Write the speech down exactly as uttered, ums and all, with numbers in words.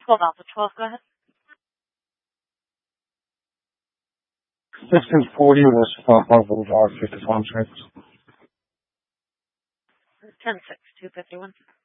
twelve Alpha twelve, go ahead. sixteen forty West Farmville Boulevard, fifty-one, Texas. ten six, two fifty-one.